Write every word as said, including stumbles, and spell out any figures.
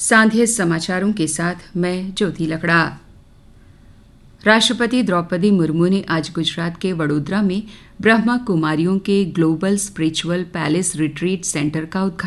सांध्य समाचारों के साथ मैं ज्योति लकड़ा। राष्ट्रपति द्रौपदी मुर्मू ने आज गुजरात के वडोदरा में ब्रह्मा कुमारियों के global spiritual palace retreat centre का उद्घाटन